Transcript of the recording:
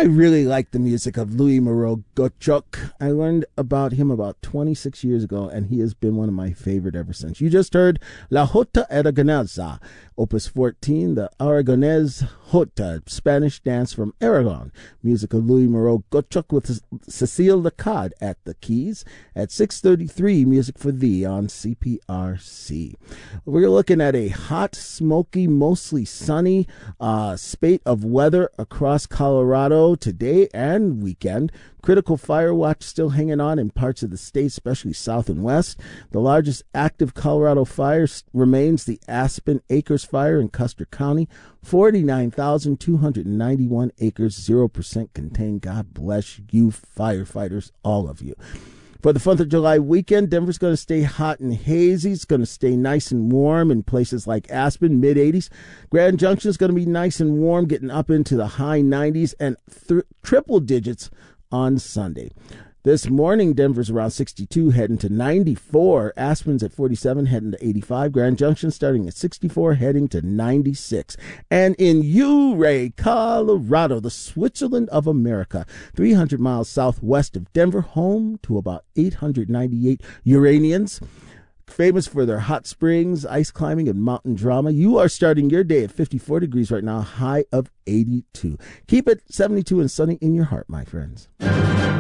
I really like the music of Louis Moreau Gottschalk. I learned about him about 26 years ago, and he has been one of my favorite ever since. You just heard La Jota Aragonesa, Opus 14, the Aragonese Jota, Spanish dance from Aragon. Music of Louis Moreau Gottschalk with Cecile Lacaille at the keys. At 6:33, Music for Thee on CPRC. We're looking at a hot, smoky, mostly sunny spate of weather across Colorado today and weekend. Critical fire watch still hanging on in parts of the state, especially south and west. The largest active Colorado fire remains the Aspen Acres Fire in Custer County. 49,291 acres, 0% contained. God bless you, firefighters, all of you. For the 4th of July weekend, Denver's going to stay hot and hazy. It's going to stay nice and warm in places like Aspen, mid-80s. Grand Junction is going to be nice and warm, getting up into the high 90s and triple digits on Sunday. This morning, Denver's around 62, heading to 94. Aspen's at 47, heading to 85. Grand Junction starting at 64, heading to 96. And in Ouray, Colorado, the Switzerland of America, 300 miles southwest of Denver, home to about 898 Uranians. Famous for their hot springs, ice climbing, and mountain drama. You are starting your day at 54 degrees right now, high of 82. Keep it 72 and sunny in your heart, my friends.